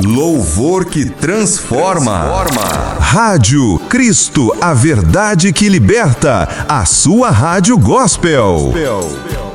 Louvor que transforma. Rádio Cristo, a verdade que liberta. A sua rádio gospel.